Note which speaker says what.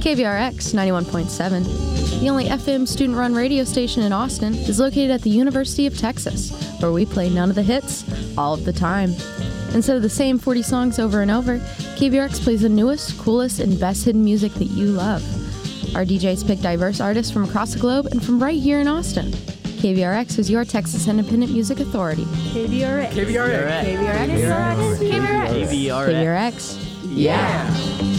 Speaker 1: KVRX 91.7, the only FM student-run radio station in Austin, is located at the University of Texas, where we play none of the hits all of the time. Instead of the same 40 songs over and over, KVRX plays the newest, coolest, and best hidden music that you love. Our DJs pick diverse artists from across the globe and from right here in Austin. KVRX is your Texas Independent Music Authority.
Speaker 2: KVRX.
Speaker 3: KVRX.
Speaker 2: KVRX.
Speaker 1: KVRX.
Speaker 3: KVRX.
Speaker 1: KVRX. Yeah.